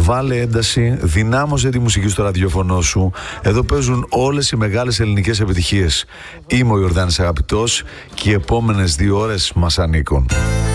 Βάλε ένταση, δυνάμωσε τη μουσική στο ραδιόφωνο σου. Εδώ παίζουν όλες οι μεγάλες ελληνικές επιτυχίες. Είμαι ο Ιορδάνης Αγαπητός και οι επόμενες 2 ώρες μας ανήκουν.